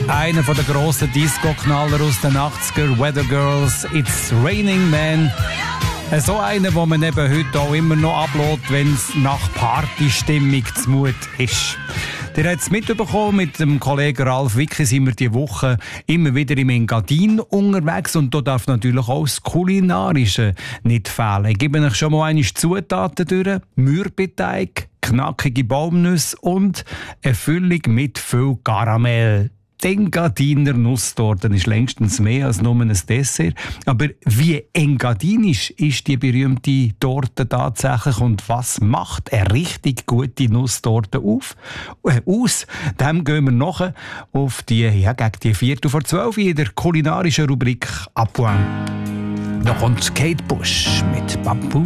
Einer der grossen Disco-Knaller aus den 80er, Weather Girls, It's Raining Man. So einer, den man eben heute auch immer noch ablässt, wenn es nach Partystimmung zumut ist. Ihr habt es mitbekommen, mit dem Kollegen Ralf Wicki sind wir diese Woche immer wieder im Engadin unterwegs und da darf natürlich auch das Kulinarische nicht fehlen. Ich gebe euch schon mal einige Zutaten durch. Mürbeteig, knackige Baumnüsse und eine Füllung mit viel Karamell. Die Engadiner Nusstorte ist längstens mehr als nur ein Dessert. Aber wie engadinisch ist die berühmte Torte tatsächlich und was macht eine richtig gute Nusstorte aus? Dem gehen wir nachher auf gegen die 11:45 in der kulinarischen Rubrik «A Point». Da kommt Kate Bush mit «Bamboo».